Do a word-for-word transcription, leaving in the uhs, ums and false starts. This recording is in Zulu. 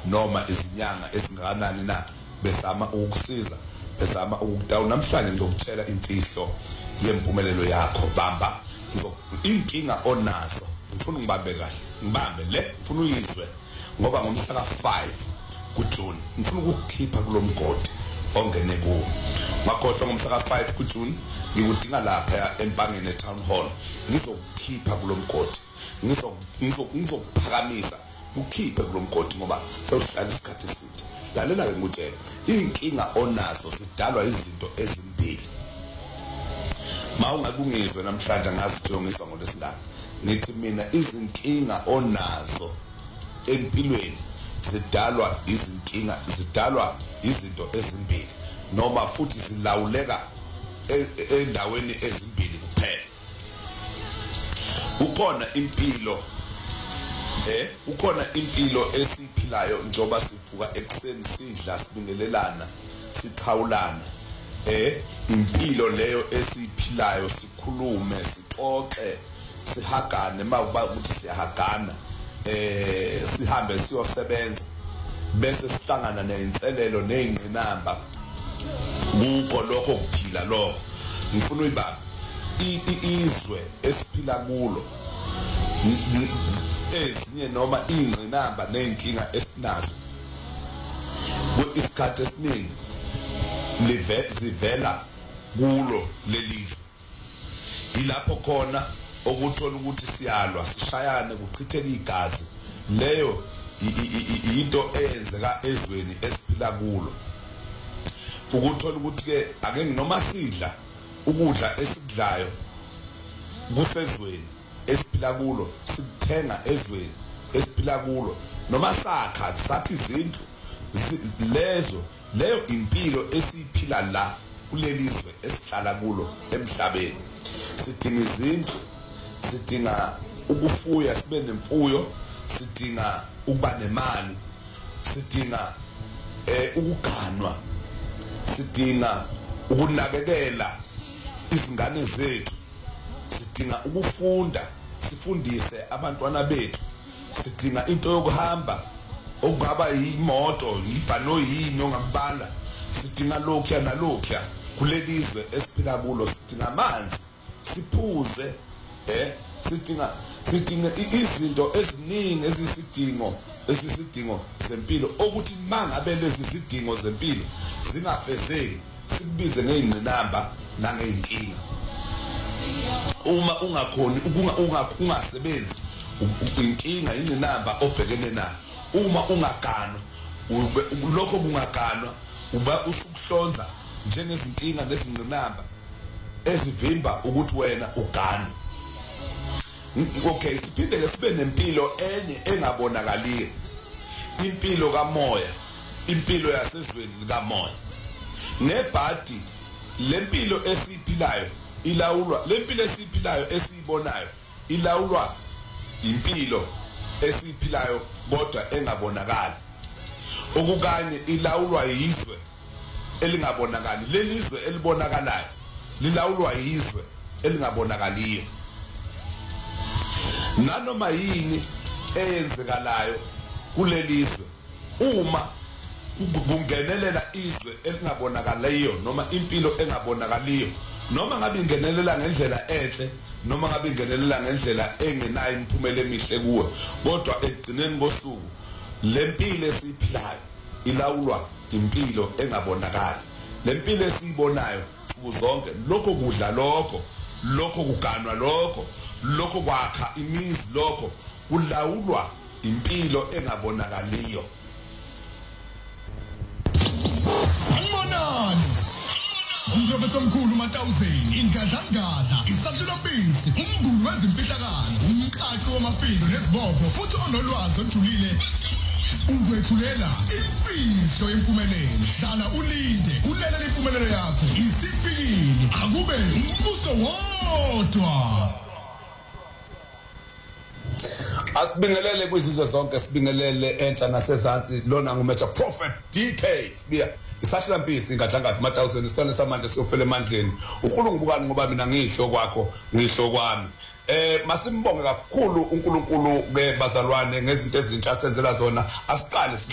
noma izinyanga esingakanani na besama ukusiza besama ukudawuna. Namhlanje ngizokutshela imfihlo yempumelelo yakho. Bamba inkinga onazo, ngifuna ngibambe kahle, ngibambe le, ngifuna uyizwe ngoba ngomhla ka five kuJune ngifuna ukukhipha kulomgodi ongene kuwo. Makhohlwa ngomhla ka five kuJune ngikudinga lapha empangeni eTown Hall, ngizokukhipha kulomgodi, ngizo ngizokuphakamisa ukhiphe kulomgodi ngoba sewuhlala isikhathi eside. Lalela ke ngikutshela, inkinga onazo sidalwa izinto ezimbili. Mawungakungizwe namhlanje ngazi ukuthi ngizwa ngolesindaba. Nithi mina izinkinga onazo empilweni zidalwa izinkinga zidalwa izinto ezimbili noma futhi zilawuleka endaweni ezimbili kuphela. Ukhona impilo eh ukhona impilo esiphilayo njoba sivuka ekseni sidla sibingelelana siqhawulana. Eh impilo leyo esiphilayo sikhulume sixoxe sihagane makuba ukuthi siyahagana eh sihambe siyosebenza bese sihlangana nezinselelo nezingqinamba kuko lokho kuphila lokho. Ngifuna uyibamba izwe esiphila kulo ezinye noma ingqinamba nenkinga esinazo isikhathi esiningi live zivela kulo lelizwe. Ilapho khona okuthola ukuthi siyalwa sishayane kuchitheka igazi. Leyo into eyenzeka ezweni esiphila kulo. Ukuthola ukuthi ke ake noma sidla ukudla esikudlayo kusezweni esiphila kulo, sikuthenga ezweni esiphila kulo, noma sakha sakhi izindlu lezo, leyo impilo esiphila la kulelizwe esihlala kulo emhlabeni. Sidinga izindlu, sidinga ukufuya sibe nemfuyo, sidinga ukuba nemali, sidinga eh ukuganwa, sidinga ukunakekela izingane zethu, sidinga ukufunda sifundise abantwana bethu, sidinga into yokuhamba okungaba imoto ibhano yini ongakubala, sidinga lokho nalokho kulelizwe esiphila kulo. Sidinga amanzi siphuze eh sidinga sidinga izinto eziningi ezisidingo esisidingo zempilo ukuthi mangabe lezi zidingo zempilo zingafezeki sikubize ngezingqinamba nangeyinkinga. Uma ungakhoni ungasebenzi inkinga ingqinamba obhekene nayo. Uma ungaganwa lokho bungaganwa uba usukuhlonza njengezinkinga nezingqinamba ezivimba ukuthi wena ugane. Okay, siphinde ke sibe nempilo enye engabonakaliyo, impilo kamoya, impilo yasezweni likamoya. Nebhadi lempilo esiphilayo ilawulwa, lempilo esiphilayo esiyibonayo ilawulwa impilo esiphilayo kodwa engabonakali. Okukanye ilawulwa yizwe elingabonakali, lelizwe elibonakalayo lilawulwa yizwe elingabonakaliyo. Nanoma yini eyenzekalayo kulelizwe uma kungenelela izwe elingabonakaliyo noma impilo engabonakaliyo, noma ngabe ingenelela ngendlela enhle noma ngabe ingenelela ngendlela engenayo imiphumela emihle kuwe, kodwa egcineni kosuku lempilo esiphilayo ilawulwa impilo engabonakali. Lempilo esiyibonayo uzonke lokho kudla lokho, lokho kuganwa lokho, lokho kwakha imizi lokho kulawulwa impilo engabonakaliyo. Sanibonani. Umprofessor omkhulu Matawuzeni, ingadlangadla, isahlulo bisi, umbulu wezimpihlakalo, umqaqi wamafindo nezibopho futhi onolwazi olujulile. Ukwethulela imfihlo yempumelelo. Hlala ulinde, ulele impumelelo yakho. Isifikile, akube umbuso wodwa. Asibingelele kwizizwe zonke, sibingelele enhla nasezantsi. Lona nguMajor Prophet D K sibiya isahla mpisi ingadlangadla Matawuzeni, isitole samanje siyofela emandleni. Ukhulu ngibukani ngoba mina ngihlo kwakho ngihlo kwami. Eh masimbonge kakhulu uNkulunkulu ke bazalwane ngezinto ezintsha asenzela zona. Asiqale